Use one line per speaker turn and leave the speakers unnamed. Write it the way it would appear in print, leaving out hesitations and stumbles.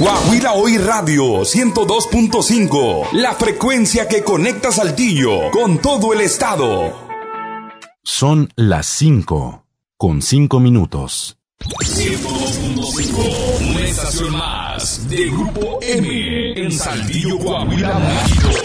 Guajira Hoy Radio 102.5, la frecuencia que conecta Saltillo con todo el estado.
Son las 5:05.
102.5, una estación más de Grupo M en Saltillo, Coahuila, México.